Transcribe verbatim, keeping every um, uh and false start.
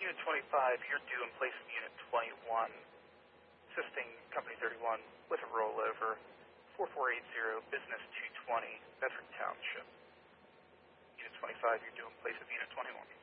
Unit twenty-five, you're due in place of Unit twenty-one, assisting Company thirty-one with a rollover, four four eight zero, Business two twenty, Bedford Township. Unit twenty-five, you're due in place of Unit twenty-one.